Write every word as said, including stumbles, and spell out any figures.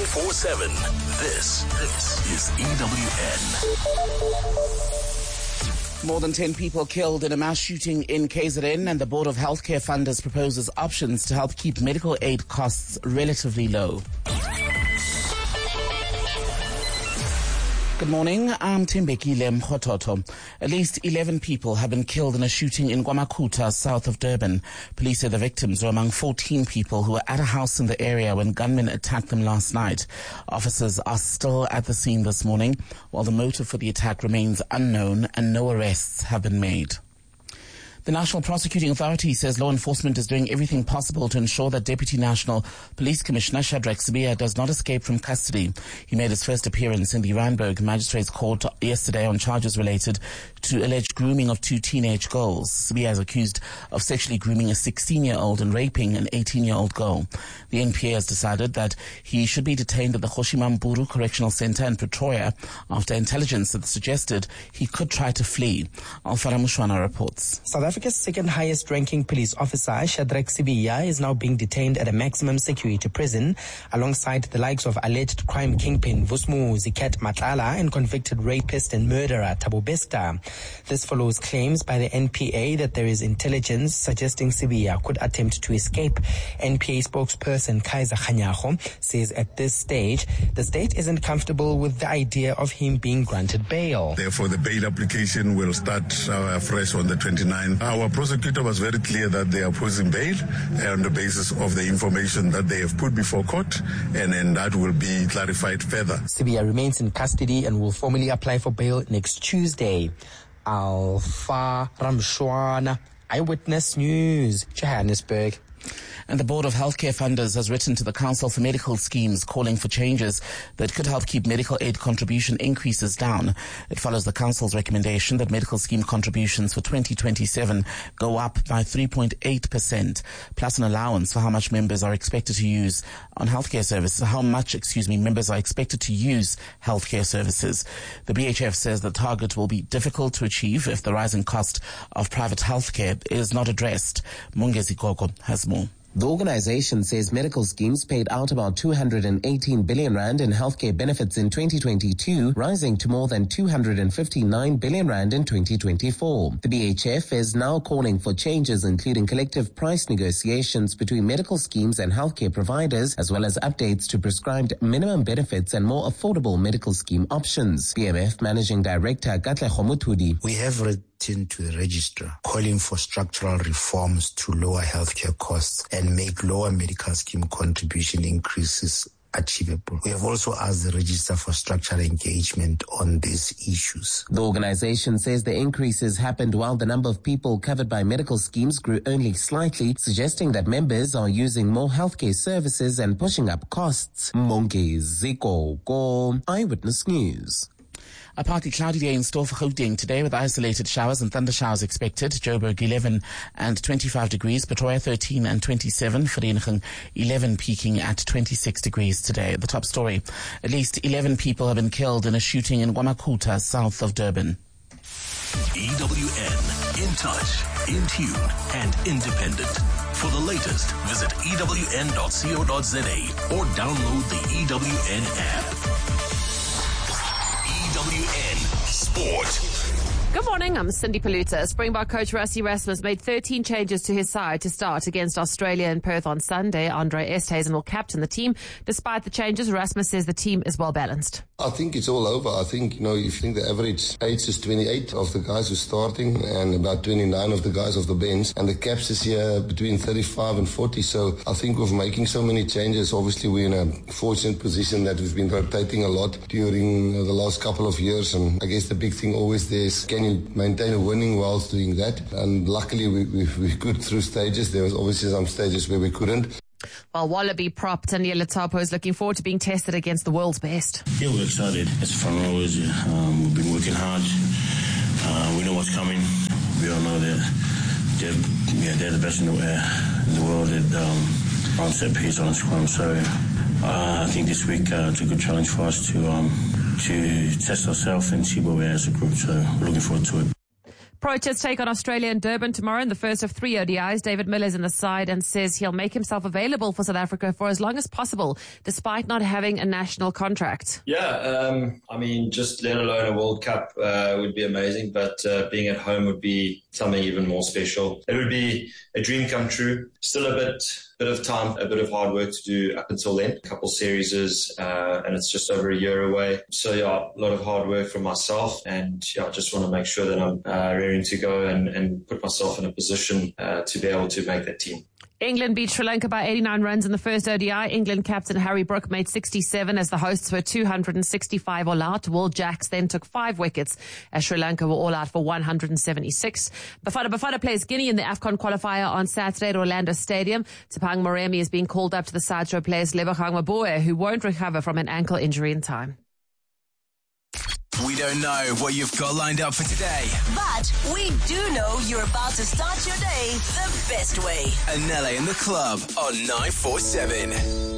twenty-four seven. This, this is E W N. More than ten people killed in a mass shooting in K Z N, and the Board of Healthcare Funders proposes options to help keep medical aid costs relatively low. Good morning, I'm Timbekile Mkhototo. At least eleven people have been killed in a shooting in Gwamakuta, south of Durban. Police say the victims were among fourteen people who were at a house in the area when gunmen attacked them last night. Officers are still at the scene this morning, while the motive for the attack remains unknown and no arrests have been made. The National Prosecuting Authority says law enforcement is doing everything possible to ensure that Deputy National Police Commissioner Shadrack Sibiya does not escape from custody. He made his first appearance in the Randburg Magistrates Court yesterday on charges related to alleged grooming of two teenage girls. Sibiya is accused of sexually grooming a sixteen-year-old and raping an eighteen-year-old girl. The N P A has decided that he should be detained at the Hoshimamburu Correctional Center in Pretoria after intelligence that suggested he could try to flee. Alfara Mushwana reports. South Africa's second highest ranking police officer, Shadrack Sibiya, is now being detained at a maximum security prison alongside the likes of alleged crime kingpin Vusmu Ziket Matlala and convicted rapist and murderer Thabo Bester. This follows claims by the N P A that there is intelligence suggesting Sibiya could attempt to escape. N P A spokesperson Kaiser Khanyago says at this stage, the state isn't comfortable with the idea of him being granted bail. Therefore, the bail application will start uh, fresh on the twenty-ninth. Our prosecutor was very clear that they are opposing bail on the basis of the information that they have put before court, and then that will be clarified further. Sibiya remains in custody and will formally apply for bail next Tuesday. Alpha Ramshwana, Eyewitness News, Johannesburg. And the Board of Healthcare Funders has written to the Council for Medical Schemes calling for changes that could help keep medical aid contribution increases down. It follows the Council's recommendation that medical scheme contributions for twenty twenty-seven go up by three point eight percent, plus an allowance for how much members are expected to use on healthcare services, how much, excuse me, members are expected to use healthcare services. The B H F says the target will be difficult to achieve if the rising cost of private healthcare is not addressed. Mungezi Koko has more. The organization says medical schemes paid out about two hundred eighteen billion rand in healthcare benefits in twenty twenty-two, rising to more than two hundred fifty-nine billion rand in twenty twenty-four. The B H F is now calling for changes, including collective price negotiations between medical schemes and healthcare providers, as well as updates to prescribed minimum benefits and more affordable medical scheme options. B M F Managing Director Katle Khomutudi. We have read to the registrar calling for structural reforms to lower healthcare costs and make lower medical scheme contribution increases achievable. We have also asked the register for structural engagement on these issues. The organization says the increases happened while the number of people covered by medical schemes grew only slightly, suggesting that members are using more healthcare services and pushing up costs. Monke Ziko, Go, Eyewitness News. A partly cloudy day in store for Gauteng today with isolated showers and thunder showers expected. Joburg eleven and twenty-five degrees, Pretoria thirteen and twenty-seven, Vereeniging eleven, peaking at twenty-six degrees today. The top story, at least eleven people have been killed in a shooting in Gwamakuta, south of Durban. E W N, in touch, in tune, and independent. For the latest, visit E W N dot co dot za or download the E W N app. E W N Sport. Good morning, I'm Cindy Paluta. Springbok coach Rassie Erasmus made thirteen changes to his side to start against Australia in Perth on Sunday. Andre Esthuizen will captain the team. Despite the changes, Erasmus says the team is well balanced. I think it's all over. I think, you know, if you think the average age is twenty-eight of the guys who's starting and about twenty-nine of the guys off the bench, and the caps is here between thirty-five and forty. So I think with making so many changes, obviously we're in a fortunate position that we've been rotating a lot during the last couple of years. And I guess the big thing always there is, can you maintain a winning whilst doing that? And luckily we, we, we could through stages. There was obviously some stages where we couldn't. While Wallaby prop Tania Letapo is looking forward to being tested against the world's best. Yeah, we're excited. As front rowers, um, we've been working hard. Uh, we know what's coming. We all know that they're, yeah, they're the best in the, uh, in the world at um, on set piece, on scrum. So uh, I think this week uh, it's a good challenge for us to um, to test ourselves and see where we're at as a group. So we're looking forward to it. Protests take on Australia and Durban tomorrow in the first of three O D Is. David Miller's in the side and says he'll make himself available for South Africa for as long as possible, despite not having a national contract. Yeah, um, I mean, just let alone a World Cup uh, would be amazing, but uh, being at home would be something even more special. It would be a dream come true. Still a bit bit of time, a bit of hard work to do up until then. A couple series, uh, and it's just over a year away. So yeah, a lot of hard work from myself, and yeah, I just want to make sure that I'm uh, raring to go and, and put myself in a position uh, to be able to make that team. England beat Sri Lanka by eighty-nine runs in the first O D I. England captain Harry Brook made sixty-seven as the hosts were two hundred sixty-five all out. Will Jacks then took five wickets as Sri Lanka were all out for one hundred seventy-six. Bafana Bafana plays Guinea in the AFCON qualifier on Saturday at Orlando Stadium. Tapang Moremi is being called up to the side to replace Lebogang Maboe, who won't recover from an ankle injury in time. We don't know what you've got lined up for today, but we do know you're about to start your day the best way. Anele in the club on nine four seven.